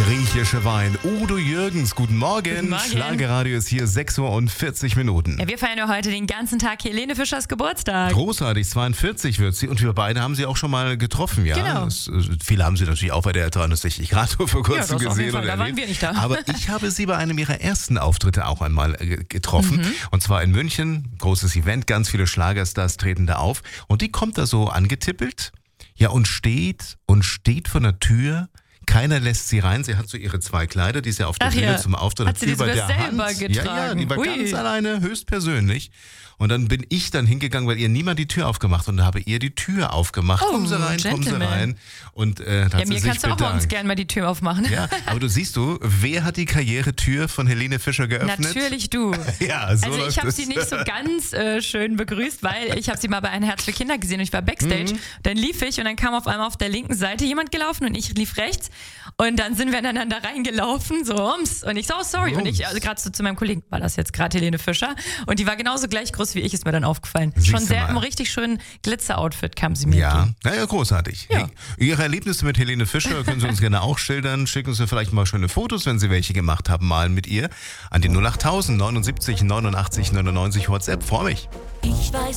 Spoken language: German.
Griechische Wein. Udo Jürgens, guten Morgen. Guten Morgen. Schlagerradio ist hier 6:40 Ja, wir feiern ja heute den ganzen Tag Helene Fischers Geburtstag. Großartig, 42 wird sie und wir beide haben sie auch schon mal getroffen, ja. Genau. Viele haben sie natürlich auch bei der 360 Grad vor kurzem Ja, das auf jeden gesehen. Fall, oder da waren erlebt. wir nicht da. Aber ich habe sie bei einem ihrer ersten Auftritte auch einmal getroffen. Und zwar in München, großes Event, ganz viele Schlagerstars treten da auf. Und die kommt da so angetippelt, ja, und steht vor der Tür. Keiner lässt sie rein. Sie hat so ihre 2 Kleider, die sie auf der Ach Bühne ja. zum Auftritt Hat sie die über sogar der selber Hand. getragen? Ja, die war Ui. ganz alleine, höchstpersönlich. Und dann bin ich dann hingegangen, weil ihr niemand die Tür aufgemacht und habe ihr die Tür aufgemacht. Oh, Kommen Sie rein, Gentleman. Und da hat Ja, sie mir sich kannst du auch bedankt. morgens gerne mal die Tür aufmachen. Ja, aber siehst du, wer hat die Karrieretür von Helene Fischer geöffnet? Natürlich du. Ja, so Also ich läuft habe es. sie nicht so ganz schön begrüßt, weil ich habe sie mal bei Ein Herz für Kinder gesehen und ich war Backstage. Dann lief ich und dann kam auf einmal auf der linken Seite jemand gelaufen und ich lief rechts und dann sind wir ineinander reingelaufen, so ums. Und ich so, oh, sorry. Und ich also gerade so zu meinem Kollegen, war das jetzt gerade Helene Fischer? Und die war genauso gleich groß wie ich, ist mir dann aufgefallen. Siehst Schon du sehr mal. im richtig schönen Glitzer-Outfit kam sie mir Ja, entgegen. naja, großartig. Ja. Hey, Ihre Erlebnisse mit Helene Fischer können Sie uns gerne auch schildern. Schicken Sie vielleicht mal schöne Fotos, wenn Sie welche gemacht haben, mal mit ihr an die 08000 79 89 99 WhatsApp. Freue mich. Ich weiß